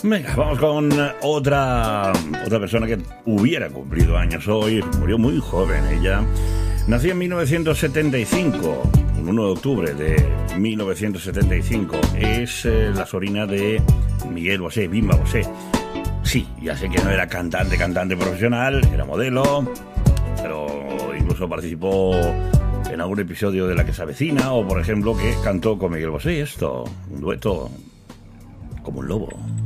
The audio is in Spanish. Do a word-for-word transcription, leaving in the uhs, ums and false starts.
Venga, vamos con otra, otra persona que hubiera cumplido años hoy. Murió muy joven ella. Nació en mil novecientos setenta y cinco, el uno de octubre de mil novecientos setenta y cinco. Es eh, la sobrina de Miguel Bosé, Bimba Bosé. Sí, ya sé que no era cantante, cantante profesional, era modelo, pero incluso participó en algún episodio de La que se avecina, o por ejemplo que cantó con Miguel Bosé esto, un dueto como un lobo.